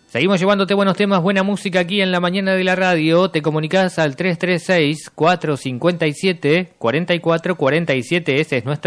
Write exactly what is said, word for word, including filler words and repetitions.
Seguimos llevándote buenos temas, buena música aquí en la mañana de la radio. Te comunicás al tres tres seis, cuatro cinco siete, cuatro cuatro cuatro siete. Ese es nuestro